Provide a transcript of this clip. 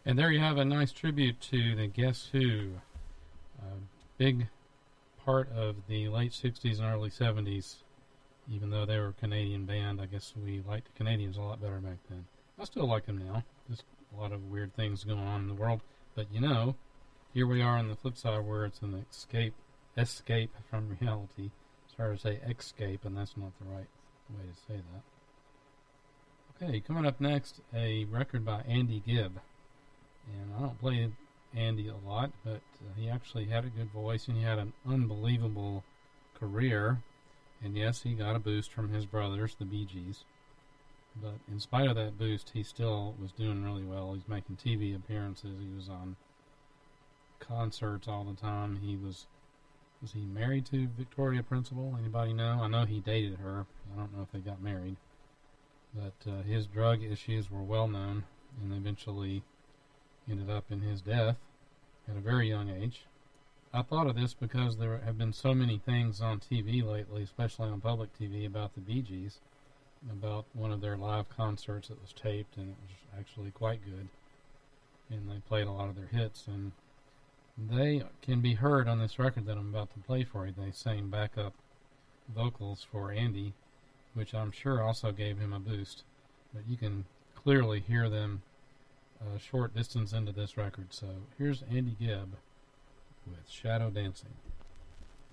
And there you have a nice tribute to the Guess Who, a big part of the late 60s and early 70s. Even though they were a Canadian band, I guess we liked the Canadians a lot better back then. I still like them now. Just a lot of weird things going on in the world. But you know, here we are on the flip side where it's an escape from reality. It's hard to say escape, and that's not the right way to say that. Okay, coming up next, a record by Andy Gibb. And I don't play Andy a lot, but he actually had a good voice, and he had an unbelievable career. And yes, he got a boost from his brothers, the Bee Gees. But in spite of that boost, he still was doing really well. He's making TV appearances. He was on concerts all the time. Was he married to Victoria Principal? Anybody know? I know he dated her. I don't know if they got married. But his drug issues were well known, and eventually ended up in his death at a very young age. I thought of this because there have been so many things on TV lately, especially on public TV, about the Bee Gees, about one of their live concerts that was taped, and it was actually quite good. And they played a lot of their hits, and they can be heard on this record that I'm about to play for you. They sang backup vocals for Andy, which I'm sure also gave him a boost. But you can clearly hear them a short distance into this record. So here's Andy Gibb with Shadow Dancing.